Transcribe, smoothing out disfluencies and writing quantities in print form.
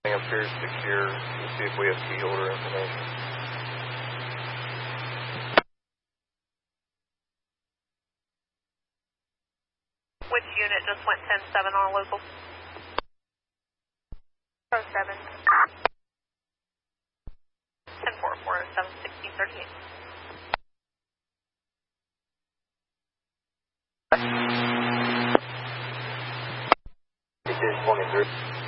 Upstairs secure. We'll see if we have key holder information. Which unit just went 10-7 on a local? 07. 10-4, 716-38. It is 23.